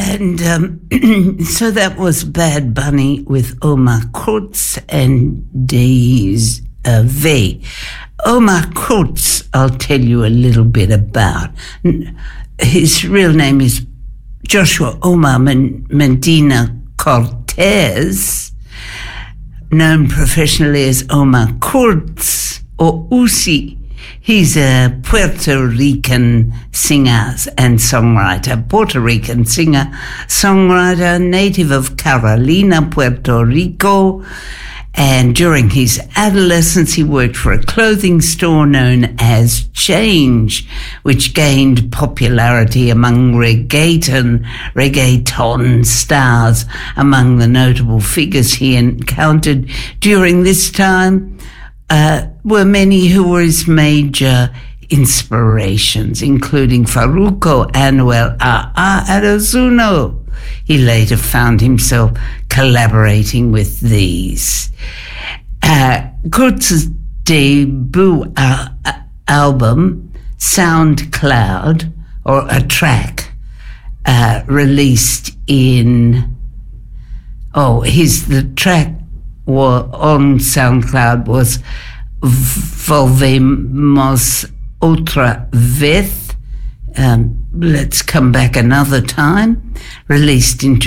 And so that was Bad Bunny with Omar Kurz and Days V. Omar Kurz, I'll tell you a little bit about. His real name is Joshua Omar Medina Cortez, known professionally as Omar Kurz or Uzi. He's a Puerto Rican singer and songwriter, native of Carolina, Puerto Rico. And during his adolescence, he worked for a clothing store known as Change, which gained popularity among reggaeton stars. Among the notable figures he encountered during this time were many who were his major inspirations, including Farruko, Anuel and Ozuna. He later found himself collaborating with these. Kurz's debut album, SoundCloud, or a track, released in... the track on SoundCloud was Volvemos Otra Vez. Let's Come Back Another Time, released in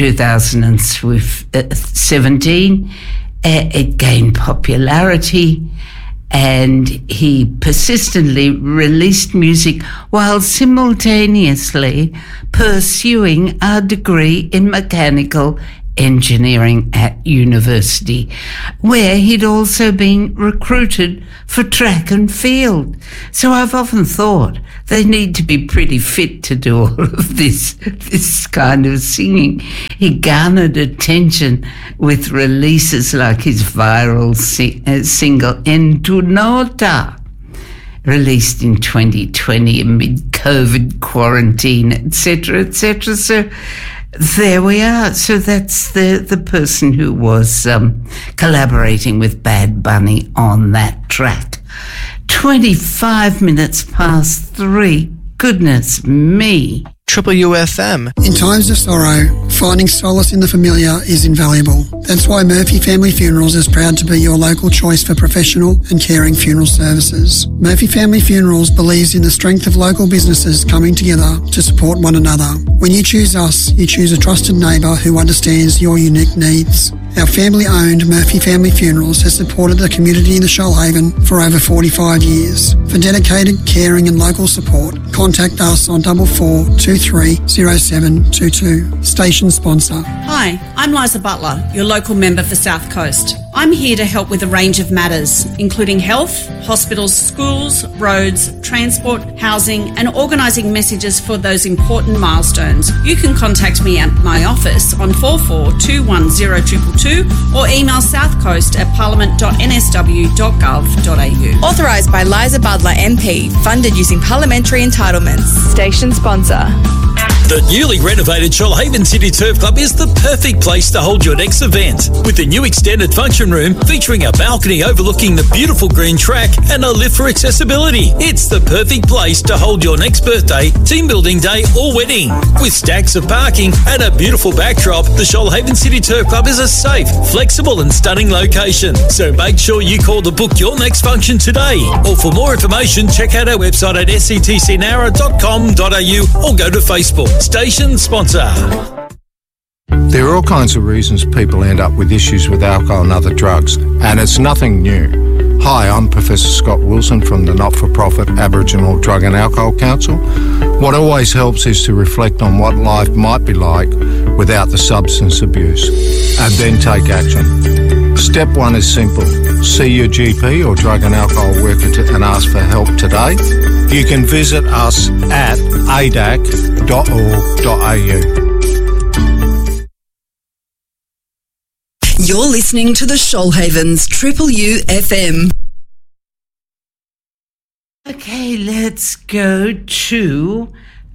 2017. It gained popularity, and he persistently released music while simultaneously pursuing a degree in mechanical engineering at university, where he'd also been recruited for track and field. So I've often thought they need to be pretty fit to do all of this kind of singing. He garnered attention with releases like his viral single En Tu Nota, released in 2020 amid COVID quarantine, etc., etc. So there we are. So that's the person who was collaborating with Bad Bunny on that track. 25 minutes past 3. Goodness me. Triple UFM. In times of sorrow, finding solace in the familiar is invaluable. That's why Murphy Family Funerals is proud to be your local choice for professional and caring funeral services. Murphy Family Funerals believes in the strength of local businesses coming together to support one another. When you choose us, you choose a trusted neighbour who understands your unique needs. Our family-owned Murphy Family Funerals has supported the community in the Shoalhaven for over 45 years. For dedicated, caring and local support, contact us on 44230722. Station sponsor. Hi, I'm Liza Butler, your local member for South Coast. I'm here to help with a range of matters, including health, hospitals, schools, roads, transport, housing, and organising messages for those important milestones. You can contact me at my office on 44210222 or email southcoast@parliament.nsw.gov.au. Authorised by Liza Butler MP, funded using parliamentary entitlements. Station sponsor. The newly renovated Shoalhaven City Turf Club is the perfect place to hold your next event. With the new extended function room featuring a balcony overlooking the beautiful green track and a lift for accessibility. It's the perfect place to hold your next birthday, team building day or wedding. With stacks of parking and a beautiful backdrop, the Shoalhaven City Turf Club is a safe, flexible and stunning location. So make sure you call to book your next function today. Or for more information, check out our website at sctcnara.com.au or go to Facebook. Station sponsor. There are all kinds of reasons people end up with issues with alcohol and other drugs, and it's nothing new. Hi, I'm Professor Scott Wilson from the not-for-profit Aboriginal Drug and Alcohol Council. What always helps is to reflect on what life might be like without the substance abuse, and then take action. Step one is simple. See your GP or drug and alcohol worker and ask for help today. You can visit us at adac.org.au. You're listening to the Shoalhaven's Triple UFM. Okay, let's go to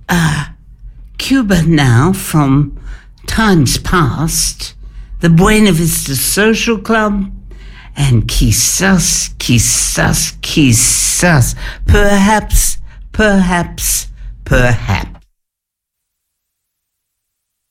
Cuba now from times past, the Buena Vista Social Club, and quizás, perhaps.